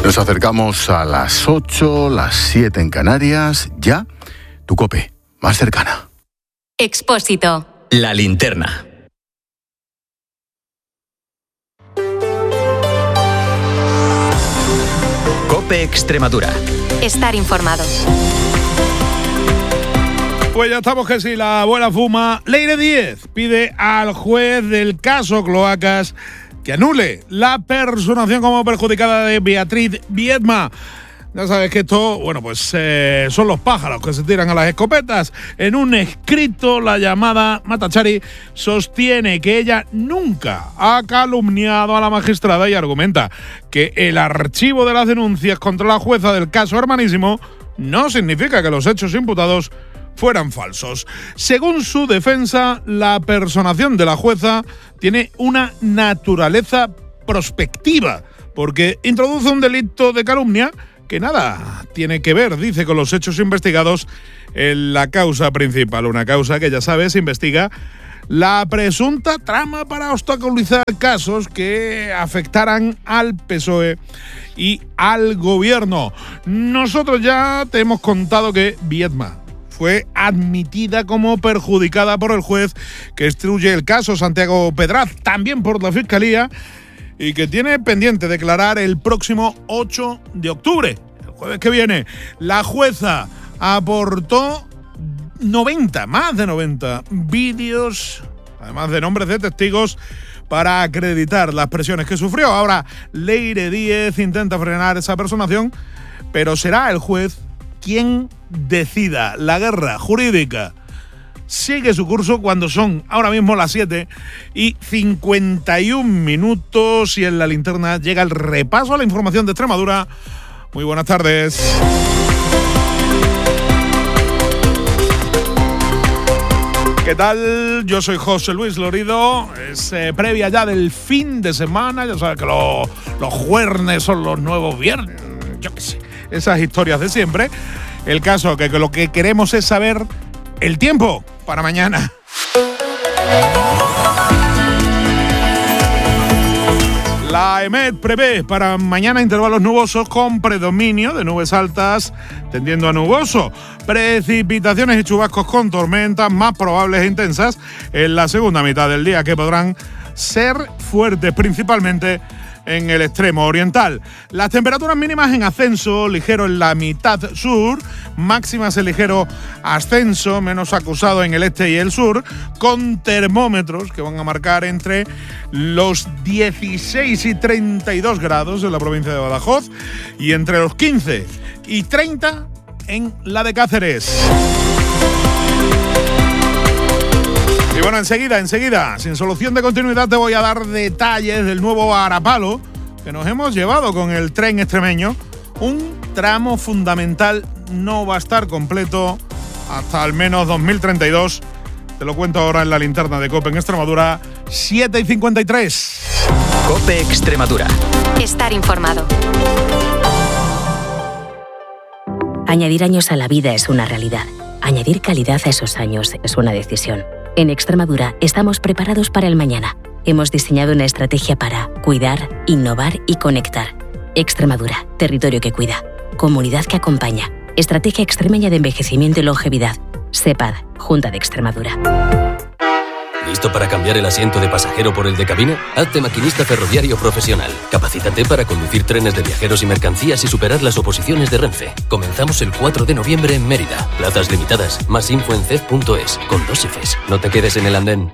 Nos acercamos a las 8, las 7 en Canarias. Ya, tu COPE, más cercana. Expósito. La linterna. COPE Extremadura. Estar informado. Pues ya estamos que si la abuela fuma. Leire Díez pide al juez del caso Cloacas que anule la personación como perjudicada de Beatriz Viedma. Ya sabes que esto, bueno, pues son los pájaros que se tiran a las escopetas. En un escrito, la llamada Matachari sostiene que ella nunca ha calumniado a la magistrada y argumenta que el archivo de las denuncias contra la jueza del caso Hermanísimo no significa que los hechos imputados fueran falsos. Según su defensa, la personación de la jueza tiene una naturaleza prospectiva, porque introduce un delito de calumnia que nada tiene que ver, dice, con los hechos investigados en la causa principal. Una causa que, ya sabes, investiga la presunta trama para obstaculizar casos que afectaran al PSOE y al gobierno. Nosotros ya te hemos contado que Viedma fue admitida como perjudicada por el juez que instruye el caso, Santiago Pedraz, también por la Fiscalía, y que tiene pendiente declarar el próximo 8 de octubre, el jueves que viene. La jueza aportó más de 90 vídeos, además de nombres de testigos, para acreditar las presiones que sufrió. Ahora, Leire Díez intenta frenar esa personación, pero será el juez quien decida. La guerra jurídica sigue su curso cuando son ahora mismo las 7:51 y en la linterna llega el repaso a la información de Extremadura. Muy buenas tardes. ¿Qué tal? Yo soy José Luis Lorido. Es previa ya del fin de semana. Ya sabes que los jueves son los nuevos viernes. Yo qué sé. Esas historias de siempre. El caso que lo que queremos es saber el tiempo para mañana. La EMET prevé para mañana intervalos nubosos con predominio de nubes altas tendiendo a nuboso. Precipitaciones y chubascos con tormentas más probables e intensas en la segunda mitad del día, que podrán ser fuertes principalmente en el extremo oriental. Las temperaturas mínimas en ascenso ligero en la mitad sur, máximas en ligero ascenso, menos acusado en el este y el sur, con termómetros que van a marcar entre los 16 y 32 grados en la provincia de Badajoz y entre los 15 y 30 en la de Cáceres. Y bueno, enseguida, sin solución de continuidad, te voy a dar detalles del nuevo varapalo que nos hemos llevado con el tren extremeño. Un tramo fundamental no va a estar completo hasta al menos 2032. Te lo cuento ahora en la linterna de COPE en Extremadura, 7:53. COPE Extremadura. Estar informado. Añadir años a la vida es una realidad. Añadir calidad a esos años es una decisión. En Extremadura estamos preparados para el mañana. Hemos diseñado una estrategia para cuidar, innovar y conectar. Extremadura, territorio que cuida. Comunidad que acompaña. Estrategia extremeña de envejecimiento y longevidad. SEPAD, Junta de Extremadura. ¿Listo para cambiar el asiento de pasajero por el de cabina? Hazte maquinista ferroviario profesional. Capacítate para conducir trenes de viajeros y mercancías y superar las oposiciones de Renfe. Comenzamos el 4 de noviembre en Mérida. Plazas limitadas. Más info en cef.es. Con 2 Fs. No te quedes en el andén.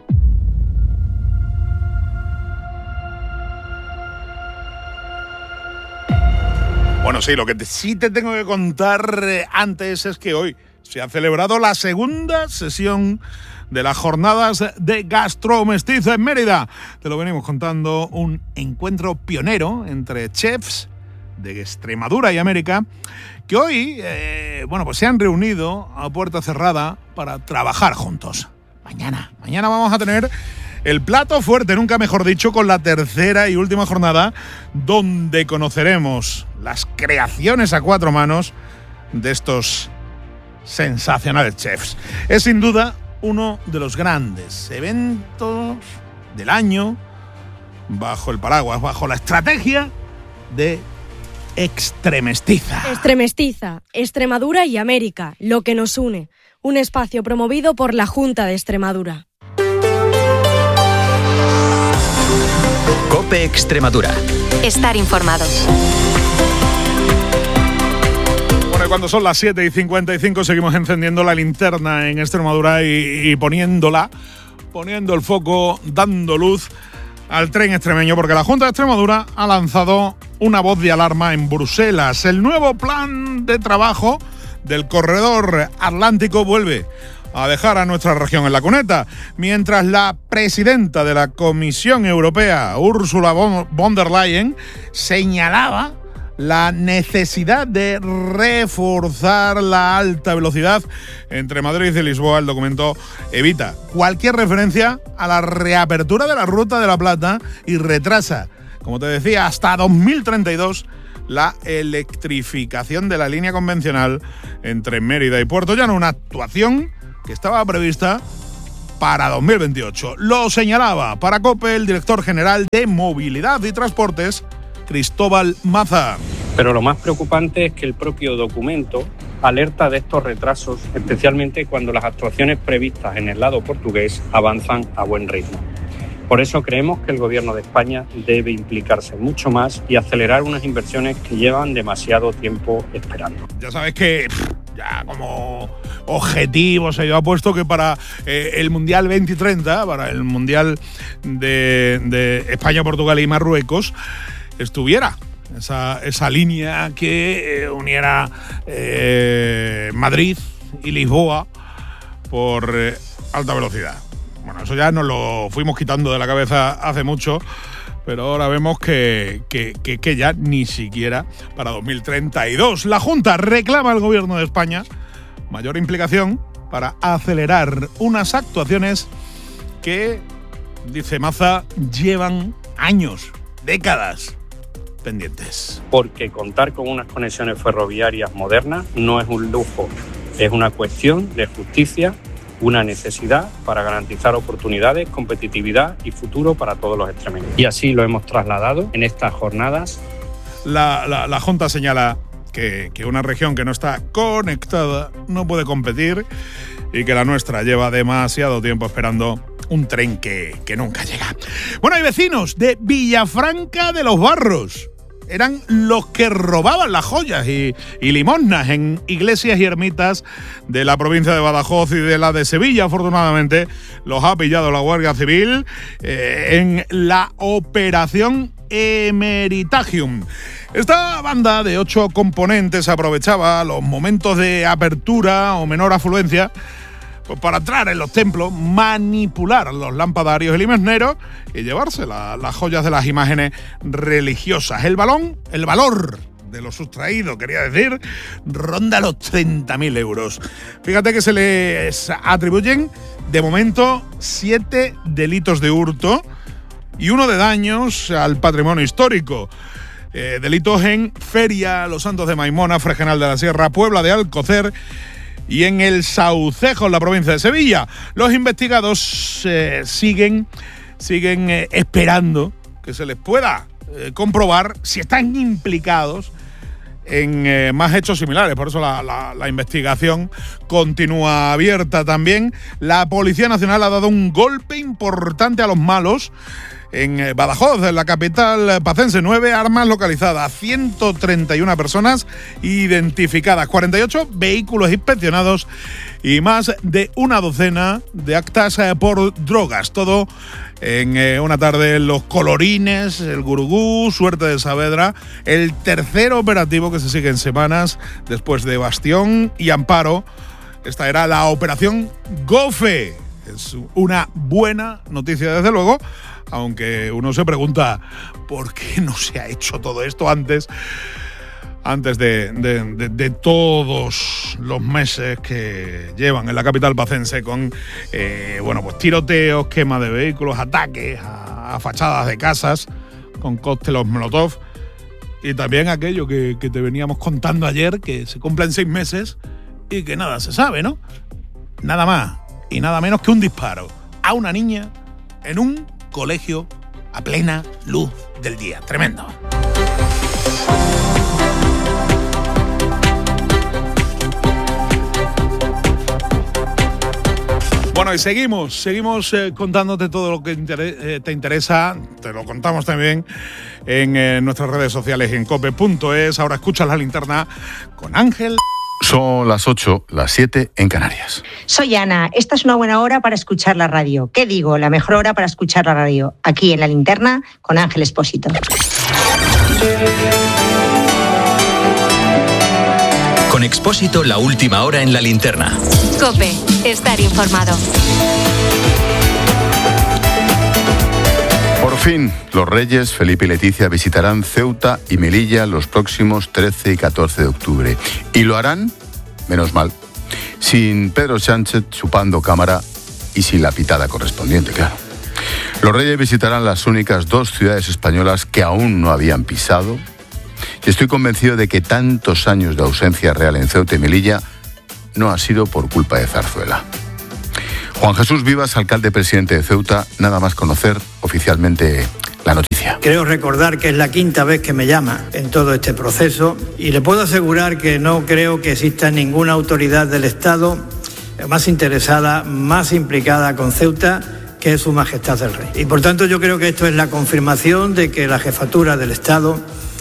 Bueno, sí, lo que sí te tengo que contar antes es que hoy se ha celebrado la segunda sesión de las jornadas de Gastromestiza en Mérida. Te lo venimos contando, un encuentro pionero entre chefs de Extremadura y América que hoy, pues se han reunido a puerta cerrada para trabajar juntos. Mañana vamos a tener el plato fuerte, nunca mejor dicho, con la tercera y última jornada, donde conoceremos las creaciones a 4 manos de estos sensacionales chefs. Es sin duda uno de los grandes eventos del año bajo el paraguas, bajo la estrategia de Extremestiza. Extremestiza, Extremadura y América, lo que nos une. Un espacio promovido por la Junta de Extremadura. COPE Extremadura. Estar informado. Bueno, cuando son las 7:55 seguimos encendiendo la linterna en Extremadura y poniendo el foco, dando luz al tren extremeño, porque la Junta de Extremadura ha lanzado una voz de alarma en Bruselas. El nuevo plan de trabajo del corredor atlántico vuelve a dejar a nuestra región en la cuneta, mientras la presidenta de la Comisión Europea, Ursula von der Leyen, señalaba la necesidad de reforzar la alta velocidad entre Madrid y Lisboa. El documento evita cualquier referencia a la reapertura de la Ruta de la Plata y retrasa, como te decía, hasta 2032 la electrificación de la línea convencional entre Mérida y Puerto Llano, una actuación que estaba prevista para 2028. Lo señalaba para COPE el director general de Movilidad y Transportes, Cristóbal Maza. Pero lo más preocupante es que el propio documento alerta de estos retrasos, especialmente cuando las actuaciones previstas en el lado portugués avanzan a buen ritmo. Por eso creemos que el Gobierno de España debe implicarse mucho más y acelerar unas inversiones que llevan demasiado tiempo esperando. Ya sabes que ya como objetivo se ha puesto que para el Mundial 2030, para el Mundial de España, Portugal y Marruecos, estuviera esa línea que uniera Madrid y Lisboa por alta velocidad. Bueno, eso ya nos lo fuimos quitando de la cabeza hace mucho, pero ahora vemos que ya ni siquiera para 2032. La Junta reclama al Gobierno de España mayor implicación para acelerar unas actuaciones que, dice Maza, llevan años, décadas pendientes. Porque contar con unas conexiones ferroviarias modernas no es un lujo, es una cuestión de justicia, una necesidad para garantizar oportunidades, competitividad y futuro para todos los extremeños. Y así lo hemos trasladado en estas jornadas. La Junta señala que una región que no está conectada no puede competir y que la nuestra lleva demasiado tiempo esperando un tren que nunca llega. Bueno, hay vecinos de Villafranca de los Barros. Eran los que robaban las joyas y limosnas en iglesias y ermitas de la provincia de Badajoz y de la de Sevilla. Afortunadamente los ha pillado la Guardia Civil en la operación Emeritagium. Esta banda de 8 componentes aprovechaba los momentos de apertura o menor afluencia pues para entrar en los templos, manipular los lampadarios y limosneros y llevarse las joyas de las imágenes religiosas. El valor de lo sustraído, quería decir, ronda los 30.000 euros. Fíjate que se les atribuyen, de momento, 7 delitos de hurto y 1 de daños al patrimonio histórico. Delitos en Feria, Los Santos de Maimona, Fregenal de la Sierra, Puebla de Alcocer y en el Saucejo, en la provincia de Sevilla. Los investigados siguen esperando que se les pueda comprobar si están implicados en más hechos similares. Por eso la investigación continúa abierta también. La Policía Nacional ha dado un golpe importante a los malos en Badajoz, en la capital pacense. 9 armas localizadas, 131 personas identificadas, 48 vehículos inspeccionados y más de una docena de actas por drogas. Todo en una tarde en Los Colorines, el Gurugú, Suerte de Saavedra. El tercer operativo que se sigue en semanas después de Bastión y Amparo. Esta era la operación Gofe. Es una buena noticia, desde luego, aunque uno se pregunta por qué no se ha hecho todo esto antes de todos los meses que llevan en la capital pacense con pues tiroteos, quema de vehículos, ataques a fachadas de casas con cócteles Molotov y también aquello que te veníamos contando ayer, que se cumplen 6 meses y que nada se sabe, ¿no? Nada más y nada menos que un disparo a una niña en un colegio a plena luz del día. Tremendo. Bueno, y seguimos contándote todo lo que te interesa. Te lo contamos también en nuestras redes sociales en cope.es. Ahora escuchas La Linterna con Ángel. Son las 8, las 7 en Canarias. Soy Ana. Esta es una buena hora para escuchar la radio. ¿Qué digo? La mejor hora para escuchar la radio. Aquí en La Linterna con Ángel Expósito. Con Expósito, la última hora en La Linterna. COPE. Estar informado. Por fin, los reyes Felipe y Leticia visitarán Ceuta y Melilla los próximos 13 y 14 de octubre. Y lo harán, menos mal, sin Pedro Sánchez chupando cámara y sin la pitada correspondiente, claro. Los reyes visitarán las únicas 2 ciudades españolas que aún no habían pisado. Y estoy convencido de que tantos años de ausencia real en Ceuta y Melilla no ha sido por culpa de Zarzuela. Juan Jesús Vivas, alcalde presidente de Ceuta, nada más conocer oficialmente la noticia. Creo recordar que es la 5ª vez que me llama en todo este proceso y le puedo asegurar que no creo que exista ninguna autoridad del Estado más interesada, más implicada con Ceuta que es Su Majestad el Rey. Y por tanto yo creo que esto es la confirmación de que la jefatura del Estado